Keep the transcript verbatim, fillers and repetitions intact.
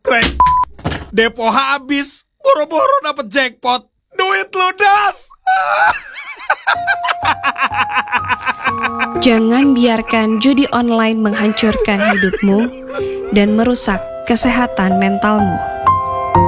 Rek, depo habis, boro-boro dapet jackpot. Duit ludas. Jangan biarkan judi online menghancurkan hidupmu dan merusak kesehatan mentalmu.